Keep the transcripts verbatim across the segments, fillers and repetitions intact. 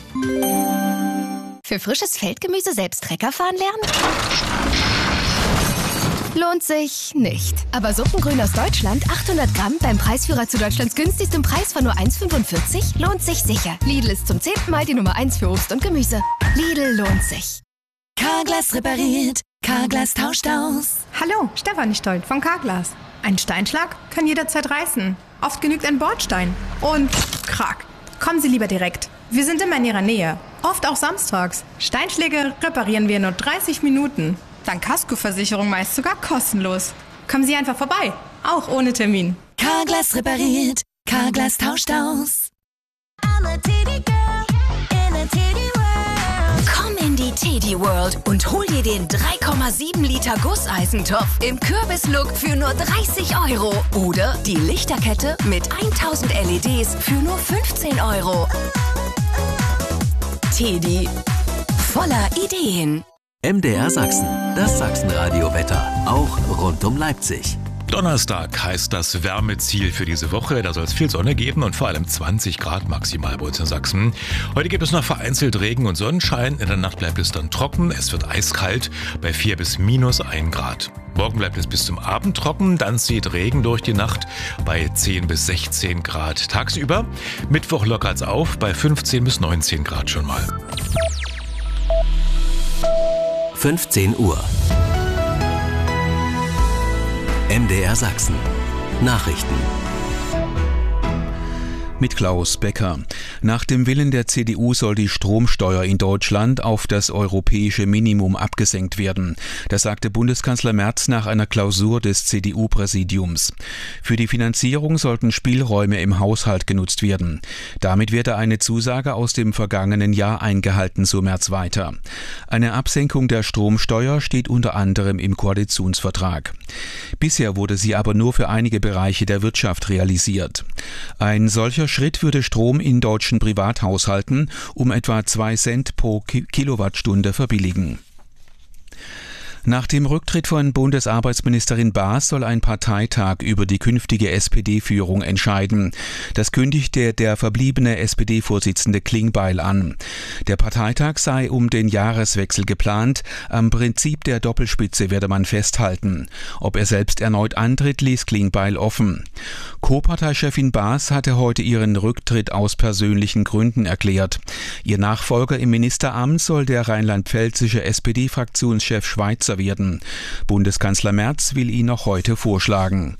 Für frisches Feldgemüse selbst Trecker fahren lernen? Lohnt sich nicht. Aber Suppengrün aus Deutschland, achthundert Gramm, beim Preisführer zu Deutschlands günstigstem Preis von nur eins Komma fünfundvierzig, lohnt sich sicher. Lidl ist zum zehnten Mal die Nummer eins für Obst und Gemüse. Lidl lohnt sich. Carglass repariert, Carglass tauscht aus. Hallo, Stefanie Stolt von Carglass. Ein Steinschlag kann jederzeit reißen. Oft genügt ein Bordstein. Und krack. Kommen Sie lieber direkt. Wir sind immer in Ihrer Nähe. Oft auch samstags. Steinschläge reparieren wir in nur dreißig Minuten. Dank Kaskoversicherung meist sogar kostenlos. Kommen Sie einfach vorbei. Auch ohne Termin. Carglass repariert, Carglass tauscht aus. Komm in die Teddy World und hol dir den drei Komma sieben Liter Gusseisentopf im Kürbislook für nur dreißig Euro. Oder die Lichterkette mit tausend L E Ds für nur fünfzehn Euro. Teddy. Voller Ideen. M D R Sachsen, das Sachsenradio-Wetter, auch rund um Leipzig. Donnerstag heißt das Wärmeziel für diese Woche. Da soll es viel Sonne geben und vor allem zwanzig Grad maximal bei uns in Sachsen. Heute gibt es noch vereinzelt Regen und Sonnenschein. In der Nacht bleibt es dann trocken. Es wird eiskalt bei vier bis minus ein Grad. Morgen bleibt es bis zum Abend trocken. Dann zieht Regen durch die Nacht bei zehn bis sechzehn Grad tagsüber. Mittwoch lockert's auf bei fünfzehn bis neunzehn Grad schon mal. fünfzehn Uhr. M D R Sachsen. Nachrichten. Mit Klaus Becker. Nach dem Willen der C D U soll die Stromsteuer in Deutschland auf das europäische Minimum abgesenkt werden. Das sagte Bundeskanzler Merz nach einer Klausur des C D U-Präsidiums. Für die Finanzierung sollten Spielräume im Haushalt genutzt werden. Damit werde eine Zusage aus dem vergangenen Jahr eingehalten, so Merz weiter. Eine Absenkung der Stromsteuer steht unter anderem im Koalitionsvertrag. Bisher wurde sie aber nur für einige Bereiche der Wirtschaft realisiert. Ein solcher Schritt würde Strom in deutschen Privathaushalten um etwa zwei Cent pro Kilowattstunde verbilligen. Nach dem Rücktritt von Bundesarbeitsministerin Baas soll ein Parteitag über die künftige S P D-Führung entscheiden. Das kündigte der verbliebene S P D-Vorsitzende Klingbeil an. Der Parteitag sei um den Jahreswechsel geplant. Am Prinzip der Doppelspitze werde man festhalten. Ob er selbst erneut antritt, ließ Klingbeil offen. Co-Parteichefin Baas hatte heute ihren Rücktritt aus persönlichen Gründen erklärt. Ihr Nachfolger im Ministeramt soll der rheinland-pfälzische S P D-Fraktionschef Schweizer werden. Bundeskanzler Merz will ihn noch heute vorschlagen.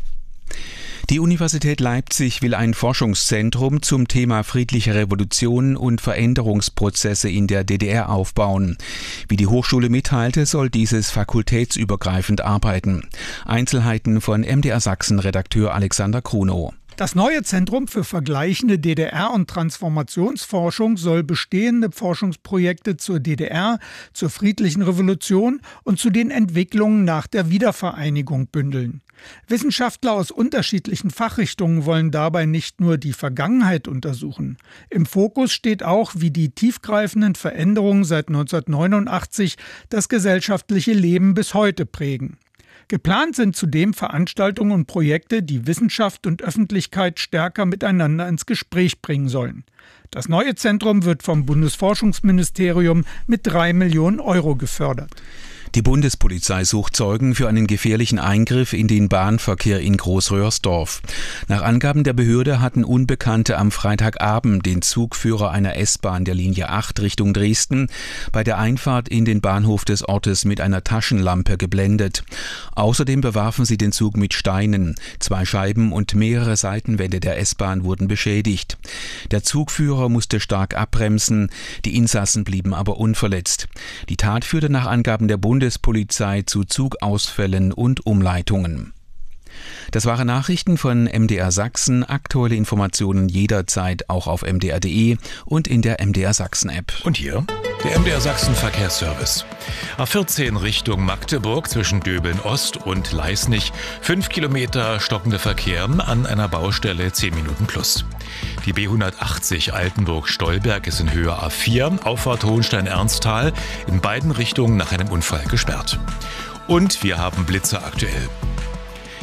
Die Universität Leipzig will ein Forschungszentrum zum Thema friedliche Revolution und Veränderungsprozesse in der D D R aufbauen. Wie die Hochschule mitteilte, soll dieses fakultätsübergreifend arbeiten. Einzelheiten von M D R Sachsen-Redakteur Alexander Krunow. Das neue Zentrum für vergleichende D D R- und Transformationsforschung soll bestehende Forschungsprojekte zur D D R, zur friedlichen Revolution und zu den Entwicklungen nach der Wiedervereinigung bündeln. Wissenschaftler aus unterschiedlichen Fachrichtungen wollen dabei nicht nur die Vergangenheit untersuchen. Im Fokus steht auch, wie die tiefgreifenden Veränderungen seit neunzehnhundertneunundachtzig das gesellschaftliche Leben bis heute prägen. Geplant sind zudem Veranstaltungen und Projekte, die Wissenschaft und Öffentlichkeit stärker miteinander ins Gespräch bringen sollen. Das neue Zentrum wird vom Bundesforschungsministerium mit drei Millionen Euro gefördert. Die Bundespolizei sucht Zeugen für einen gefährlichen Eingriff in den Bahnverkehr in Großröhrsdorf. Nach Angaben der Behörde hatten Unbekannte am Freitagabend den Zugführer einer S-Bahn der Linie acht Richtung Dresden bei der Einfahrt in den Bahnhof des Ortes mit einer Taschenlampe geblendet. Außerdem bewarfen sie den Zug mit Steinen. Zwei Scheiben und mehrere Seitenwände der S-Bahn wurden beschädigt. Der Zugführer musste stark abbremsen, die Insassen blieben aber unverletzt. Die Tat führte nach Angaben der Bundespolizei Bundespolizei zu Zugausfällen und Umleitungen. Das waren Nachrichten von M D R Sachsen. Aktuelle Informationen jederzeit auch auf m d r punkt d e und in der M D R Sachsen App. Und hier der M D R Sachsen Verkehrsservice. A vierzehn Richtung Magdeburg zwischen Döbeln Ost und Leisnig. Fünf Kilometer stockender Verkehr an einer Baustelle, zehn Minuten plus. Die B hundertachtzig Altenburg-Stolberg ist in Höhe A vier, Auffahrt Hohenstein-Ernsthal, in beiden Richtungen nach einem Unfall gesperrt. Und wir haben Blitzer aktuell.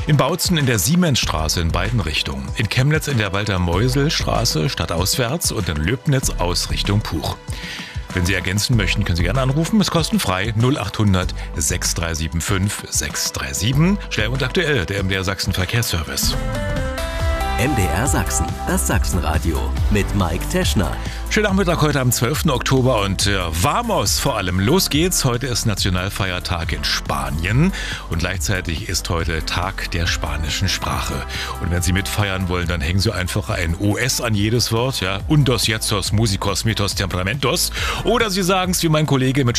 In Bautzen in der Siemensstraße in beiden Richtungen. In Chemnitz in der Walter-Meusel-Straße stadtauswärts und in Löbnitz aus Richtung Puch. Wenn Sie ergänzen möchten, können Sie gerne anrufen. Es ist kostenfrei null acht hundert sechs drei sieben fünf sechs drei sieben. Schnell und aktuell, der M D R Sachsen Verkehrsservice. M D R Sachsen, das Sachsenradio mit Mike Teschner. Schönen Nachmittag heute am zwölften Oktober und äh, Vamos vor allem. Los geht's. Heute ist Nationalfeiertag in Spanien und gleichzeitig ist heute Tag der spanischen Sprache. Und wenn Sie mitfeiern wollen, dann hängen Sie einfach ein O S an jedes Wort. Ja, Undos, Jetzos, Musicos, Mitos, Temperamentos. Oder Sie sagen es wie mein Kollege mit